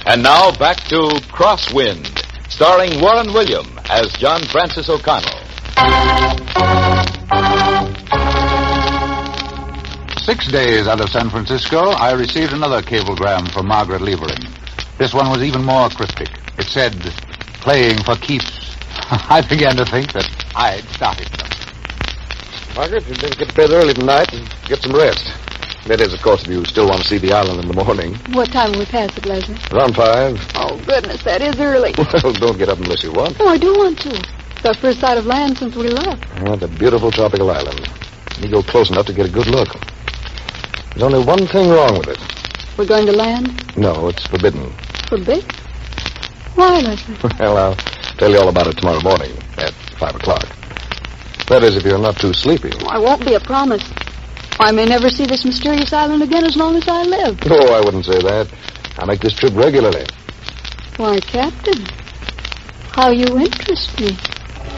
And now back to Crosswind, starring Warren William as John Francis O'Connell. 6 days out of San Francisco, I received another cablegram from Margaret Levering. This one was even more cryptic. It said, playing for keeps. I began to think that I'd started them. Margaret, you'd better get to bed early tonight and get some rest. That is, of course, if you still want to see the island in the morning. What time will we pass it, Leslie? Around 5. Oh, goodness, that is early. Well, don't get up unless you want. Oh, I do want to. It's our first sight of land since we left. Yeah, the beautiful tropical island. You go close enough to get a good look. There's only one thing wrong with it. We're going to land? No, it's forbidden. Forbidden? Why, Leslie? Well, I'll tell you all about it tomorrow morning at 5 o'clock. That is, if you're not too sleepy. Oh, I won't be, a promise. I may never see this mysterious island again as long as I live. Oh, I wouldn't say that. I make this trip regularly. Why, Captain, how you interest me.